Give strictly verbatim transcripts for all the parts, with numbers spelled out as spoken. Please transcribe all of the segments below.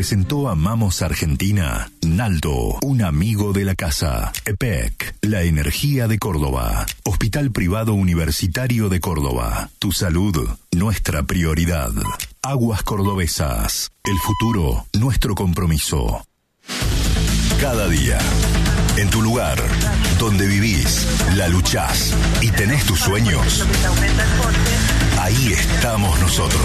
presentó Amamos Argentina. Naldo, un amigo de la casa. E P E C, la energía de Córdoba. Hospital Privado Universitario de Córdoba. Tu salud, nuestra prioridad. Aguas Cordobesas. El futuro, nuestro compromiso. Cada día, en tu lugar, donde vivís, la luchás y tenés tus sueños, ahí estamos nosotros.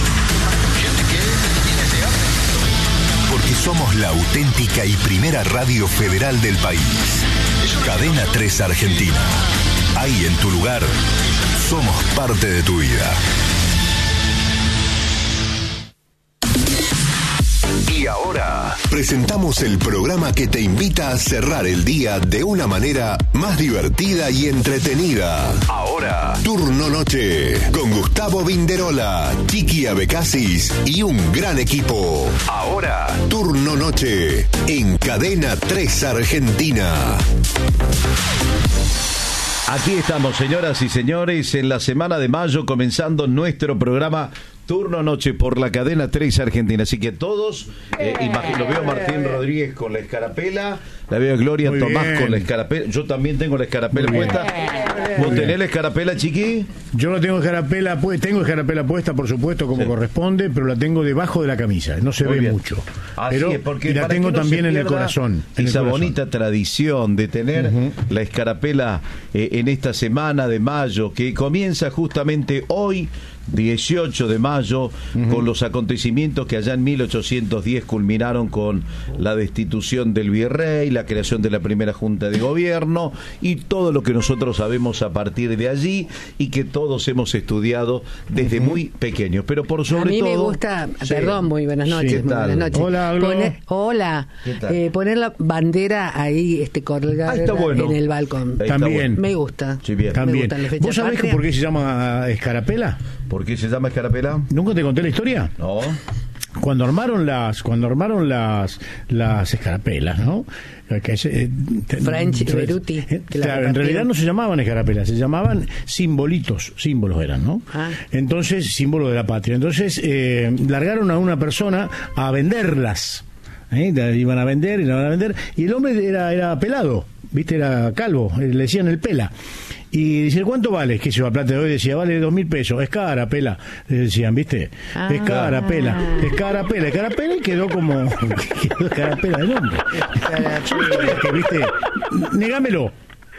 Porque somos la auténtica y primera radio federal del país. Cadena tres Argentina. Ahí en tu lugar, somos parte de tu vida. Y ahora presentamos el programa que te invita a cerrar el día de una manera más divertida y entretenida. Ahora, Turno Noche, con Gustavo Vinderola, Chiqui Abecasis y un gran equipo. Ahora, Turno Noche, en Cadena tres Argentina. Aquí estamos, señoras y señores, en la semana de mayo, comenzando nuestro programa Turno Noche por la Cadena tres Argentina. Así que todos, eh, imagino, veo a Martín Rodríguez con la escarapela, la veo a Gloria Muy Tomás bien. con la escarapela. Yo también tengo la escarapela Muy bien. puesta. ¿Vos tenés la escarapela, Chiqui? Yo no tengo escarapela puesta, tengo escarapela puesta, por supuesto, como Sí. corresponde, pero la tengo debajo de la camisa, no se Muy ve bien. mucho. Así Pero es, porque y la para tengo que no también se en el pierda corazón. En el esa corazón. bonita tradición de tener Ujú. la escarapela eh, en esta semana de mayo, que comienza justamente hoy, dieciocho de mayo, uh-huh. con los acontecimientos que allá en mil ochocientos diez culminaron con la destitución del virrey, la creación de la primera junta de gobierno y todo lo que nosotros sabemos a partir de allí y que todos hemos estudiado desde uh-huh. muy pequeños. Pero por sobre todo... A mí me gusta, sí. perdón, muy buenas noches. Sí, ¿qué muy tal? buenas noches. Hola, Glo. Poner, hola. ¿Qué tal? Eh, poner la bandera ahí, este colgada Ah, está bueno. en el balcón. Ahí está También. bueno. Me gusta. Sí, bien. Me También. gustan las fechas ¿Vos sabés patrias. por qué se llama escarapela? ¿Por qué se llama escarapela? ¿Nunca te conté la historia? No. Cuando armaron las, cuando armaron las, las escarapelas, ¿no? Que es, eh, te- French y te- Beruti, eh, que la claro, en repartieron. realidad no se llamaban escarapelas, se llamaban simbolitos, símbolos eran, ¿no? Ah. Entonces, símbolo de la patria. Entonces, eh, largaron a una persona a venderlas. ¿eh? La iban a vender y la iban a vender. Y el hombre era, era pelado, ¿viste? Era calvo, eh, le decían el pela. Y dice, ¿cuánto vale? Que se va a plata de hoy, decía, vale dos mil pesos, es cara, pela, le decían, ¿viste? Ah. Es cara, pela, es cara, pela, es cara, pela, y quedó como, quedó cara, pela del hombre. Son historias que, ¿viste? Negámelo.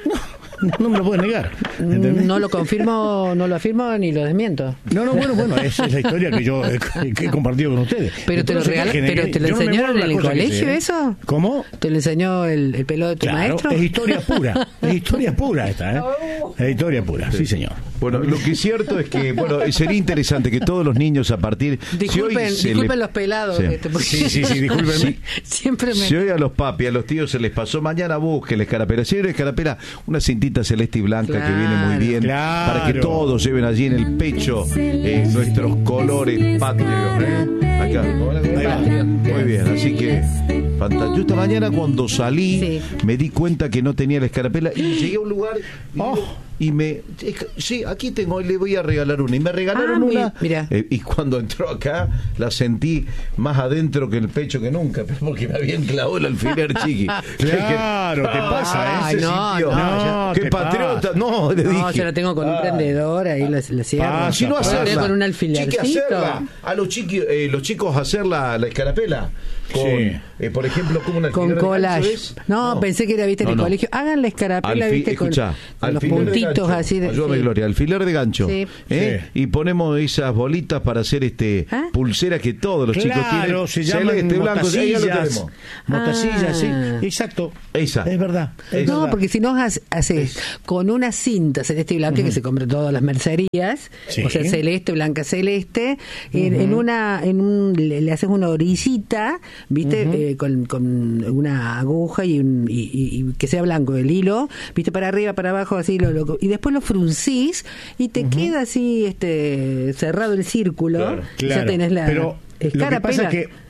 No, no me lo puedes negar. ¿Entendés? No lo confirmo, no lo afirmo ni lo desmiento. No, no, bueno, bueno, esa es la historia que yo eh, que he compartido con ustedes. Pero te lo Entonces, regaló, que negué- pero te lo yo no me enseñaron guardo en el las cosas que colegio sé, ¿eh? eso. ¿Cómo? ¿Te lo enseñó el, el pelo de tu Claro, maestro? es historia pura, es historia pura esta, ¿eh? Es historia pura, sí señor. Bueno, lo que es cierto es que, bueno, sería interesante que todos los niños a partir... Disculpen, si hoy se disculpen le- los pelados. Sí. este, porque- Sí, sí, sí, discúlpenme. Sí. Siempre me... Si hoy a los papi, a los tíos se les pasó, mañana busquen la escarapela. Si hay una escarapela, una cintita celeste y blanca Claro. que viene muy bien, Claro. para que todos lleven allí en el pecho eh, nuestros colores patrios. ¿eh? Acá, Ahí va. muy bien, así que fantástico. Yo esta mañana cuando salí Sí. me di cuenta que no tenía la escarapela y llegué a un lugar y, Oh. y me sí, aquí tengo, le voy a regalar una y me regalaron Ah, muy- una mira. eh, y cuando entró acá la sentí más adentro que en el pecho que nunca, pero porque me habían clavado el alfiler, Chiqui. Claro, te pasa, ¿eh? Ay, ese no, sitio. no, No, qué te patriota, pasa. no, le dije. No, yo la tengo con un Ah. prendedor, ahí la, la cierro. Pasa, Si no pasa. hacerla, Con un Chiqui, alfilercito. hacerla. A los, chiqui, eh, los chicos hacer la, la escarapela con, Sí. eh, por ejemplo, como una Con collage. No, pensé que era, viste, en No, el no. colegio. Hagan la escarapela, Alfi- viste, con, escuchá, con los alfiler de puntitos gancho. así. De, Ayúdame, sí. Gloria, alfiler de gancho. Sí. ¿eh? Sí. Y ponemos esas bolitas para hacer este ¿Ah? pulseras que todos los chicos tienen. Claro, se llaman celeste, blanco, ahí ya lo mostacillas. tenemos. Mostacillas, sí, Ah. exacto. Esa. Es verdad. es No, verdad. porque si no haces, haces con una cinta celeste y blanca que se compra en todas las mercerías, Sí. o sea, celeste, blanca, celeste, en, en una, en un, le, le haces una orillita, viste, eh, con, con una aguja y, un, y, y- y que sea blanco el hilo, viste, para arriba, para abajo, así, lo, lo- y después lo fruncís y te queda así, este, cerrado el círculo, Claro, y ya Claro, tenés la pero lo que pasa escarapela. es que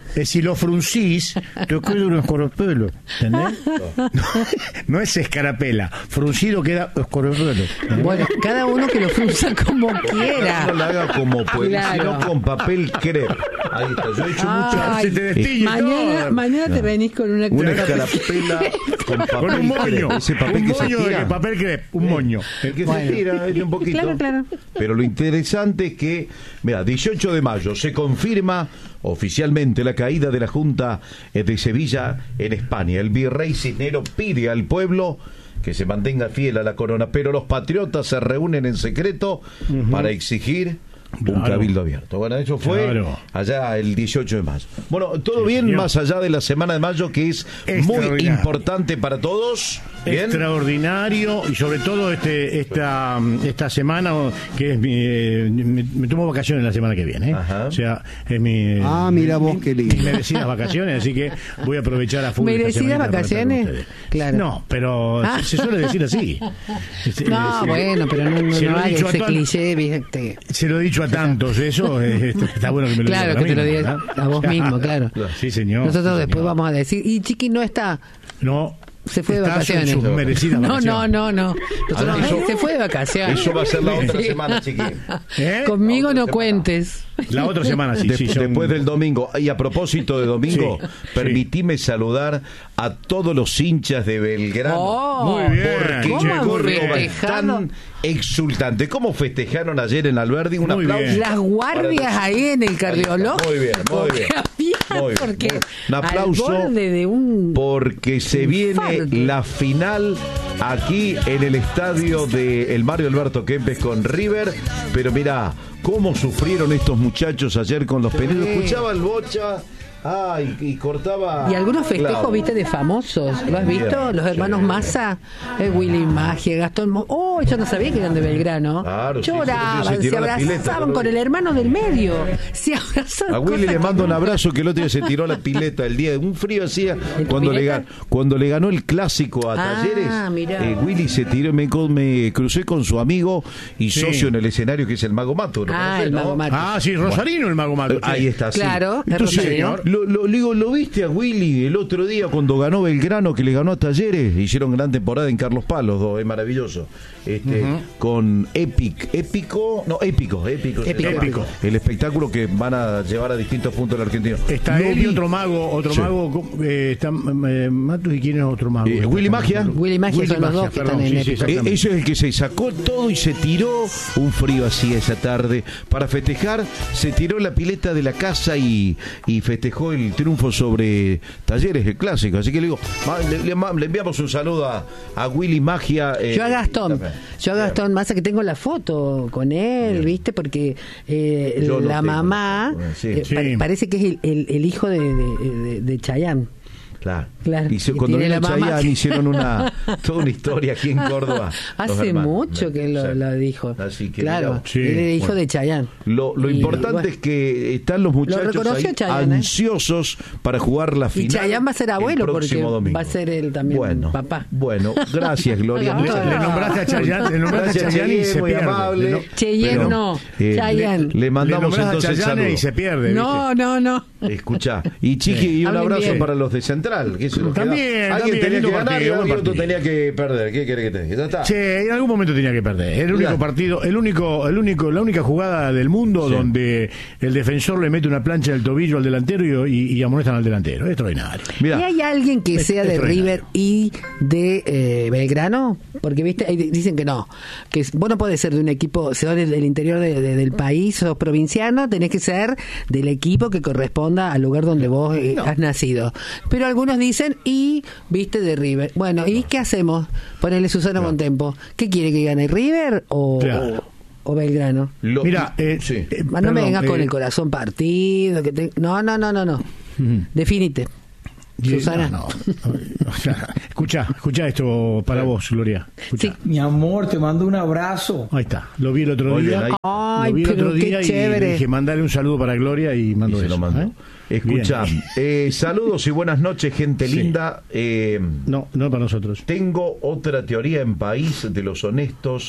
Es si lo fruncís, te queda un escorpelo, ¿entendés? No, no es escarapela, fruncido queda escorpelo. Bueno, cada uno que lo frunza como quiera. No lo haga como puede, Claro. sino con papel crepe. Ahí está, yo he hecho Ay, Se te destille mañana, todo. mañana te venís con una, Una escarapela con papel Con un moño, crepe. Ese papel un que se moño de tira. papel crepe, un moño. El que Bueno. se tira es un poquito. Claro, claro. Pero lo interesante es que, mira, dieciocho de mayo se confirma oficialmente la caída de la Junta de Sevilla en España. El virrey Cisnero pide al pueblo que se mantenga fiel a la corona, pero los patriotas se reúnen en secreto uh-huh. para exigir un Claro. cabildo abierto. Bueno, eso fue Claro. allá el dieciocho de mayo. Bueno, todo Sí, bien, señor. más allá de la semana de mayo, que es muy Extraordinario. importante para todos. Bien. Extraordinario, y sobre todo este esta esta semana que es mi eh, me, me tomo vacaciones la semana que viene, ¿eh? Ajá. O sea, es mi Ah, mira vos, mi- qué lindo. mis merecidas vacaciones, así que voy a aprovechar a full esta ¿Merecidas semanita para estar con vacaciones? ustedes. Claro. No, pero Ah. se, se suele decir así. Se- No, se- bueno, pero no, no, se no lo he haga dicho a ese todas- cliché, viste. Se lo he dicho a tantos, eso eh, está bueno que me lo Claro, digas que te lo a mí, digas ¿verdad? a vos mismo, claro. Sí, señor. Nosotros sí, después señor. vamos a decir, y Chiqui no está, No. se fue de Estás en vacaciones. sus merecidas No, no, vacaciones. no, no. Nosotros, Ah, eso- "Ay, se fue de vacaciones. Eso va a ser la otra Sí. semana, chiquillos. ¿Eh? Conmigo La no otra semana. cuentes. La otra semana sí, De- sí, son- Después del domingo. Y a propósito de domingo, Sí, permitime saludar a todos los hinchas de Belgrano. Oh, Muy bien. Porque ¿Cómo han Córdoba es festejado? tan exultante. ¿Cómo festejaron ayer en Alberdi? Un Muy aplauso. bien. Las guardias para- ahí en el cardiológico. Muy bien, muy bien. Había, Muy bien. porque Un aplauso al borde de un... porque se viene infarto. la final aquí en el estadio de el Mario Alberto Kempes con River. Pero mirá, cómo sufrieron estos muchachos ayer con los pedidos. Escuchaba el Bocha. Ah, y, y cortaba. Y algunos festejos, Claro. viste, de famosos. ¿Lo has visto? Bien, Los hermanos sí. Massa, eh, Willy Magia, Gastón Mo... Oh, yo no sabía que eran de Belgrano. Claro, sí, Lloraban, sí, se se, tiró a la pileta, abrazaban ¿no? con el hermano del medio. Se abrazaban. A Willy cosa le mando que un no- abrazo, que el otro día se tiró a la pileta el día de un frío hacía cuando le, pileta? ga- cuando le ganó el clásico a Ah, Talleres. mirá. eh, Willy se tiró, me, co- me crucé con su amigo y Sí. socio en el escenario que es el Mago Mato. ¿lo Ah, conocés, el no? Mago Mato. Ah, sí, Rosarino el Mago Mato. Eh, Ahí está, sí. Claro, es Entonces, Rosarino. lo, lo, le digo, ¿lo viste a Willy el otro día cuando ganó Belgrano, que le ganó a Talleres? Hicieron gran temporada en Carlos Paz, los dos, es maravilloso. Este, Con Epic, épico, no, épico, épico. se Épico. llama. Épico. El espectáculo que van a llevar a distintos puntos del argentino. Está Lo él y vi. otro mago, otro Sí. mago, eh, está eh, Matos, ¿y quién es otro mago? Eh, Willy Magia. Willy Magia son los dos que perdón, están en sí, sí, Épico. Eh, exactamente. Eso es el que se sacó todo y se tiró un frío así esa tarde para festejar. Se tiró la pileta de la casa y, y festejó el triunfo sobre Talleres, el clásico. Así que le digo, ma- le, le ma- le enviamos un saludo a, a Willy Magia. eh, Yo a Gastón, también. yo a Gastón Massa, que tengo la foto con él, ¿viste? Porque eh, Yo no la tengo. mamá Sí. eh, Sí. pa- parece que es el, el- el hijo de, de, de, de Chayanne. Claro. Claro. Y se- Y cuando tiene vino la mamá Chayanne que- hicieron una, toda una historia aquí en Córdoba. los Hace hermanos. mucho que lo, Sí. lo dijo. Así que claro, mirá, Sí. él es hijo Bueno. de Chayanne. Lo, lo Y, importante bueno, es que están los muchachos reconoció ahí Chayanne, ¿eh? ansiosos para jugar la Y final. Chayanne va a ser abuelo, el porque próximo domingo. va a ser él también bueno, papá. Bueno, gracias, Gloria. Le- Muchas Le gracias. nombraste a Chayanne, le nombraste a Gracias, Chayanne y se muy pierde. amable. Le no- Cheyenne Pero, no, eh, Chayanne. Le, le mandamos le nombras a entonces el Chayanne saludo. y se pierde. No, no, no. Escucha, y Chiqui, y un Hablen abrazo bien. para los de Central. Que se nos También, queda. Alguien también, tenía lindo que ganar partido, y buen otro partido. tenía que perder. ¿Qué quiere que te diga? Ya está. Che, en algún momento tenía que perder. El único Mirá. partido, el único, el único, la única jugada del mundo Sí. donde el defensor le mete una plancha del tobillo al delantero y, y amonestan al delantero. Es extraordinario. Mira, ¿Y hay alguien que Es- sea de extraordinario. River y de eh, Belgrano? Porque viste, ahí dicen que no, que vos no podés ser de un equipo, sos del, del interior de- de- del país, sos provinciano, tenés que ser del equipo que corresponda al lugar donde vos eh, has nacido. Pero algunos dicen, y viste de River. Bueno, ¿y qué hacemos? Ponele Susana Montempo. ¿Qué quiere que gane, River o, Claro. o, o Belgrano? lo- Mira, eh, sí. eh, Ah, no perdón, me vengas con eh, el corazón partido. Que te... No, no, no, no, no. Ujú. Definite. y- Susana. no, no, o sea, escucha, escucha esto para vos, Gloria. Escucha. Sí. Mi amor, te mando un abrazo. Ahí está. Lo vi el otro Oye, día. ahí- Ay, lo vi el pero otro qué día y chévere. le dije, mandale un saludo para Gloria y Y mandó se eso. lo mandó. ¿eh? Escucha, Bien. eh, saludos y buenas noches, gente Sí. linda. Eh, No, no para nosotros. Tengo otra teoría en país de los honestos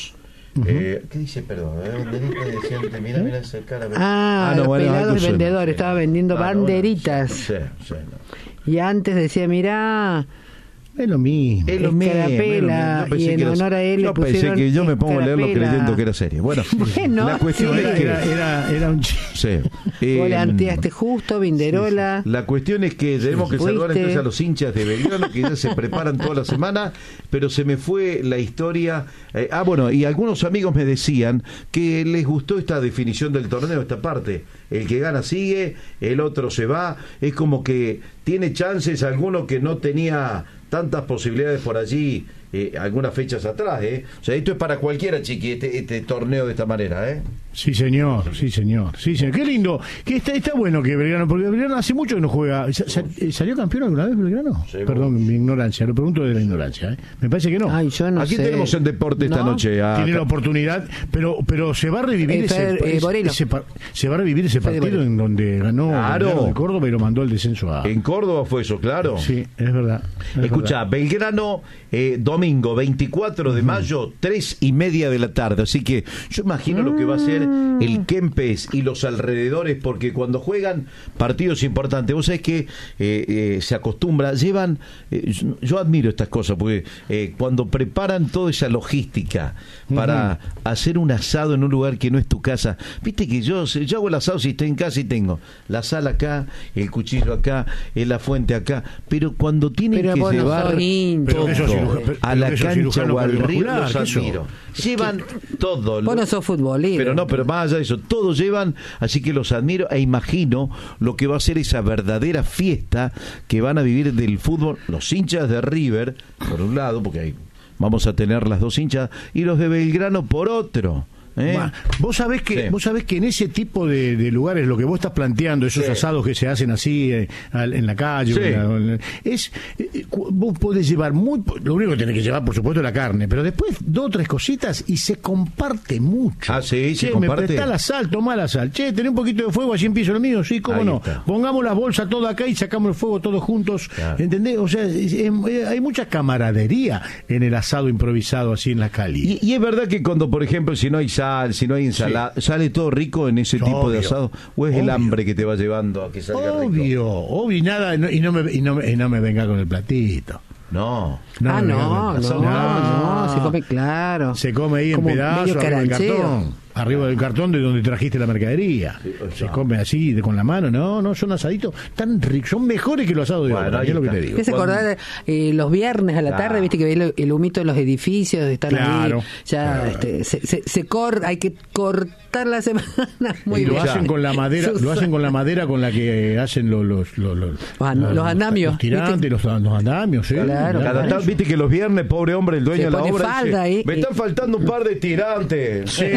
Uh-huh. eh, ¿Qué dice, perdón? Banderita decía antes, mira, mira esa cara. Ah, ah no, bueno, pelado el vendedor, sí. Estaba vendiendo ah, banderitas. No, bueno, sí, sí, no. Y antes decía, mira... Es lo mismo. Es lo mismo. Escarapela, y en honor a él yo le pusieron pensé que yo me pongo a leerlo creyendo que era serio. Bueno, bueno la cuestión sí. es que... Era, era, era un chiste. Sí. Volanteaste eh, justo, Vinderola. Sí, sí. La cuestión es que tenemos que Fuiste. saludar entonces a los hinchas de Belgrano que ya se preparan toda la semana, pero se me fue la historia. Eh, ah, bueno, y algunos amigos me decían que les gustó esta definición del torneo, esta parte. El que gana sigue, el otro se va. Es como que tiene chances alguno que no tenía tantas posibilidades por allí eh, algunas fechas atrás, ¿eh? O sea, esto es para cualquiera, chiqui, este, este torneo de esta manera, ¿eh? Sí, señor, sí, señor. Sí, señor. Qué lindo. Que está, está bueno que Belgrano, porque Belgrano hace mucho que no juega. ¿Sa- ¿Salió campeón alguna vez Belgrano? Sí, Perdón, bueno. mi ignorancia, lo pregunto de la ignorancia, ¿eh? Me parece que no. Ay, yo no Aquí sé. tenemos en deporte esta ¿No? noche. A... Tiene la oportunidad, pero pero se va a revivir eh, ese, Fer, eh, ese, ese se va a revivir ese Fede partido Borelo. en donde ganó Claro. Belgrano de Córdoba y lo mandó al descenso a. En Córdoba fue eso, claro. Sí, es verdad. Es Escucha, verdad. Belgrano, eh, domingo veinticuatro de mayo, tres y media de la tarde. Así que yo imagino lo que va a ser el Kempes y los alrededores, porque cuando juegan partidos importantes, vos sabés que eh, eh, se acostumbra, llevan, eh, yo admiro estas cosas, porque eh, cuando preparan toda esa logística para uh-huh. hacer un asado en un lugar que no es tu casa, viste que yo, yo hago el asado si estoy en casa y tengo la sal acá, el cuchillo acá, la fuente acá, pero cuando tienen pero que llevar no todo pero a la cancha o al río, los admiro. Llevan ¿Qué? todo. Vos no sos futbolero. Pero no, pero más allá de eso, todos llevan, así que los admiro e imagino lo que va a ser esa verdadera fiesta que van a vivir del fútbol los hinchas de River, por un lado, porque ahí vamos a tener las dos hinchas, y los de Belgrano por otro. ¿Eh? Vos sabés que sí. vos sabés que en ese tipo de, de lugares lo que vos estás planteando, esos sí. asados que se hacen así eh, en la calle, sí. en la, es eh, vos podés llevar muy, lo único que tenés que llevar por supuesto es la carne, pero después dos o tres cositas y se comparte mucho. Ah, sí, che, se comparte. Me prestá la sal, tomá la sal. Che, tenés un poquito de fuego, así empiezo lo mío, sí, cómo Ahí no. Está. Pongamos las bolsas todas acá y sacamos el fuego todos juntos, claro. ¿Entendés? O sea, es, es, hay mucha camaradería en el asado improvisado así en la calle. Y, y es verdad que cuando, por ejemplo, si no hay sal, si no hay ensalada, sí. sale todo rico en ese tipo obvio, de asado, o es obvio. El hambre que te va llevando a que salga obvio, rico. Obvio, y nada, y no me, y no me, y no me venga con el platito. No. no ah, no, no, no, no, no, se come claro. Se come ahí en pedazos, arriba del cartón. Arriba del cartón de donde trajiste la mercadería. Sí, o sea. Se come así, de, con la mano. No, no, son asaditos tan ricos, son mejores que los asados de bueno, obra, es lo que te digo. ¿Ves acordar eh, los viernes a la claro. tarde, viste que ves el, el humito de los edificios, están claro, ahí, ya claro. este, se, se, se corta, hay que cortar la semana muy y lo bien. hacen con la madera, lo hacen con la madera con la que hacen los los los, los, los, los andamios, los tirantes, los, los andamios, ¿sí? Claro, cada tal, viste que los viernes, pobre hombre, el dueño se de la obra falda dice, ahí, me y... están faltando un par de tirantes. Sí.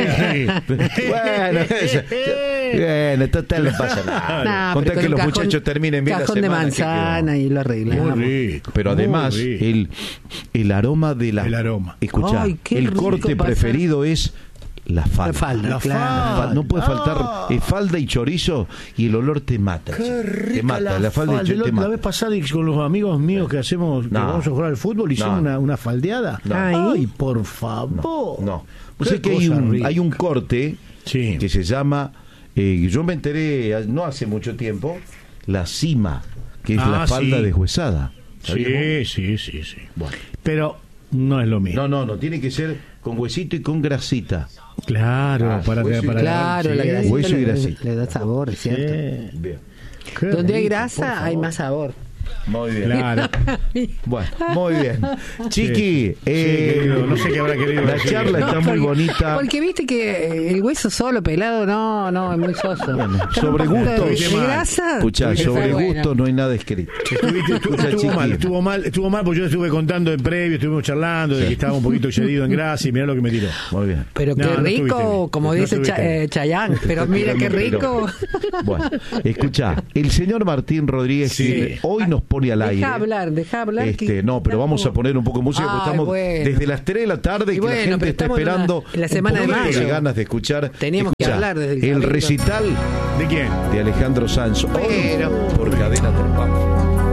Bueno, eso, bueno, total, no pasa nada. Nah, Contá que los cajón, muchachos terminen bien la cajón semana. de manzana y lo arreglamos. Muy rico. Pero además, el, el aroma de la... El aroma. Escuchá, Ay, el corte pasa. preferido es... La falda. La falda, la claro. falda. No puede faltar ah. eh, falda y chorizo y el olor te mata. Qué rica te mata. La, la falda y chorizo te la mata. vez pasada con los amigos míos que hacemos, que no. vamos a jugar al fútbol, hicimos no. una, una faldeada. No. Ay, por favor. No. no. O sea que hay un, hay un corte sí. que se llama, eh, yo me enteré no hace mucho tiempo, la cima, que es ah, la falda sí. deshuesada. Sí, sí, sí, sí. Bueno. Pero no es lo mismo. No, no, no, tiene que ser con huesito y con grasita. Claro, ah, para que para claro, sí. la grasita hueso y le, grasita. Le da sabor, es cierto. Sí. Bien. Donde hay grasa hay más sabor. Muy bien. Claro. Bueno, muy bien. Chiqui, sí. eh, sí, no sé qué habrá querido la decir. charla No, está porque, muy bonita. Porque viste que el hueso solo, pelado, no, no, es muy soso. Bueno, sobre gusto, de, de grasa. Escuchá, sobre bueno. gusto no hay nada escrito. Estuviste, estuvo, estuvo mal, estuvo mal, estuvo mal, porque yo estuve contando en previo, estuvimos charlando de sí. que estaba un poquito excedido en grasa y mirá lo que me tiró. Muy bien. Pero qué no, rico, no como no dice Cha, eh, Chayanne, pero mira qué rico. Bueno, escuchá, el señor Martín Rodríguez sí. hoy nos pone al aire. Deja hablar, deja hablar. Este, que, no, pero vamos a poner un poco de música, Ay, porque estamos bueno. desde las tres de la tarde y que bueno, la gente está esperando en la, en la semana un de poquito mayo. de ganas de escuchar. Teníamos escuchá, que hablar desde el, el recital ¿de quién? de Alejandro Sanz. Pero por Cadena Trepam.